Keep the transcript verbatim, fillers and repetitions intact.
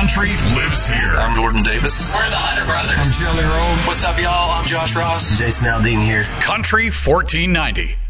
country lives here. I'm Jordan Davis. We're the Hunter Brothers. I'm Jelly Roll. What's up, y'all? I'm Josh Ross. Jason Aldean here. Country fourteen ninety.